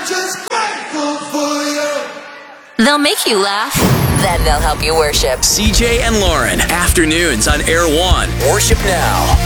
just grateful for you. They'll make you laugh, then they'll help you worship. CJ and Lauren, afternoons on Air One. Worship now.